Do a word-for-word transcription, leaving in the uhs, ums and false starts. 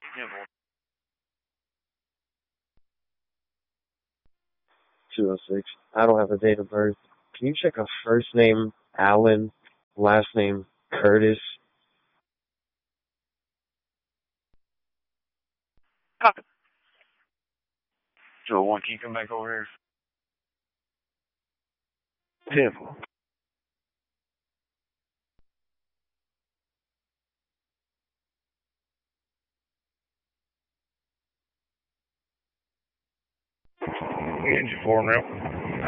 Yeah, well, two oh six. I don't have a date of birth. Can you check a first name Alan, last name Curtis? copy. two oh one, can you come back over here? ten four. Engine four now.